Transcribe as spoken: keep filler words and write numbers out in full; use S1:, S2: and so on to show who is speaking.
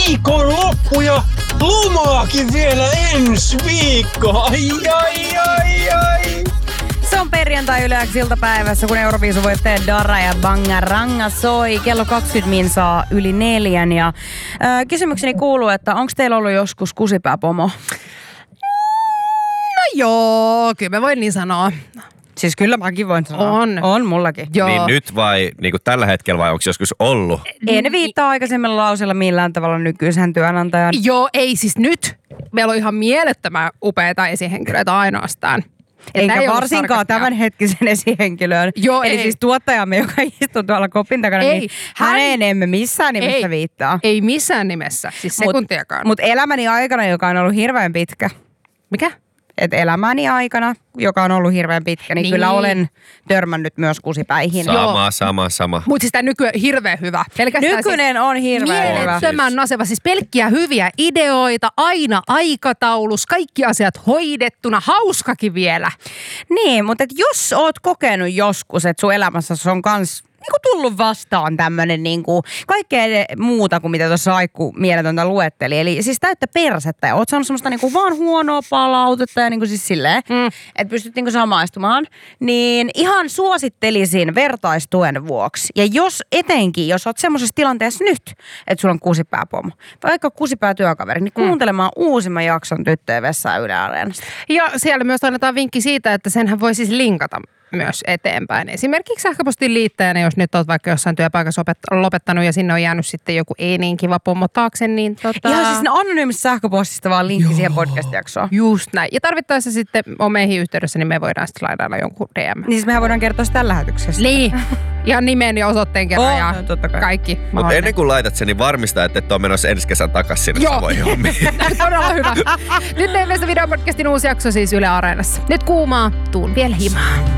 S1: viikonloppu ja lomaakin vielä ensi viikko. Ai, ai, ai, ai.
S2: Se on perjantai Yle iltapäivässä, kun Euroviisuvoittaja Dara ja Bangaranga soi. Kello kaksikymmentä minsaa yli neljän. Ja, äh, kysymykseni kuuluu, että onko teillä ollut joskus kusipääpomo?
S3: No joo, kyllä mä voin niin sanoa.
S2: Siis kyllä mäkin voin sanoa.
S3: On.
S2: On mullakin.
S3: Joo.
S4: Niin nyt vai niin kuin tällä hetkellä vai onko joskus ollut?
S2: Ei ne viittaa aikaisemmilla lauseilla millään tavalla nykyisen työnantajan.
S3: Joo, ei siis nyt. Meillä on ihan mielettömän upeita esihenkilöitä ainoastaan.
S2: Eikä varsinkaan tämänhetkisen esihenkilön.
S3: Joo,
S2: Eli
S3: ei.
S2: siis tuottajamme, joka istuu tuolla kopin takana,
S3: Ei.
S2: niin
S3: Hän-
S2: häneen emme missään nimessä
S3: Ei.
S2: viittaa.
S3: Ei missään nimessä, siis sekuntiakaan.
S2: Mutta elämäni aikana, joka on ollut hirveän pitkä,
S3: Mikä?
S2: että elämäni aikana, joka on ollut hirveän pitkä, niin,
S3: Niin.
S2: kyllä olen törmännyt myös kusipäihin.
S4: Sama, sama, sama.
S3: Mutta siis tämä nykyään hirveän hyvä. Pelkästään
S2: Nykyinen on hirveän hyvä.
S3: mielettömän naseva. Siis pelkkiä hyviä ideoita, aina aikataulus, kaikki asiat hoidettuna, hauskakin vielä.
S2: Niin, mutta et jos oot kokenut joskus, että sun elämässä on kans niinku tullut vastaan tämmönen niinku kaikkea muuta kuin mitä tuossa Aikku mieletöntä luetteli. Eli siis täyttä persettä ja oot saanut semmoista niinku vaan huonoa palautetta ja niinku siis silleen, mm. että pystyt niinku samaistumaan. Niin ihan suosittelisin vertaistuen vuoksi. Ja jos etenkin, jos oot semmoisessa tilanteessa nyt, että sulla on kusipääpomo, vaikka kusipäätyökaveri, niin kuuntelemaan mm. uusimman jakson Tyttöjen vessaa Yle Areenasta.
S3: Ja siellä myös annetaan vinkki siitä, että senhän voi siis linkata myös eteenpäin. Esimerkiksi sähköpostin liittäjänä, jos nyt olet vaikka jossain työpaikassa opet- lopettanut ja sinne on jäänyt sitten joku ei niin kiva pommo taakse, niin tota...
S2: Ihan siis ne anonyymistä sähköpostista vaan linkki siihen podcast-jaksoon.
S3: Just näin. Ja tarvittaessa sitten on meihin yhteydessä, niin me voidaan sitten lainailla jonkun D M.
S2: Niin siis mehän voidaan kertoa sitä tällä lähetyksessä.
S3: Niin. Ja nimen ja osoitteen kerran
S2: Oh,
S3: ja
S2: no, totta kai.
S3: kaikki.
S4: Mutta
S3: mahdollinen.
S4: ennen kuin laitat sen, niin varmista, että et ole menossa ensi kesän takaisin sinne
S3: Joo.
S4: samoihin hommiin.
S3: Todella hyvä. Nyt meillä videopodcastin uusi jakso siis Yle Areenassa. Nyt kuumaa, tuun vielä himaan.